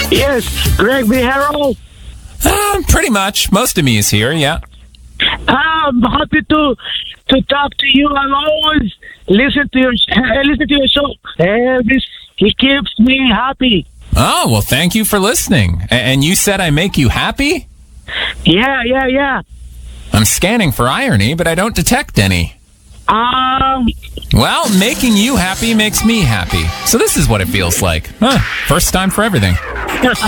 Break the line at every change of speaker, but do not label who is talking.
Yes, Greg B. Harold.
Pretty much. Most of me is here, yeah.
I'm happy to talk to you. I always listen to your show. And it keeps me happy.
Oh, well, thank you for listening. And you said I make you happy?
Yeah.
I'm scanning for irony, but I don't detect any. Well, making you happy makes me happy. So this is what it feels like. First time for everything.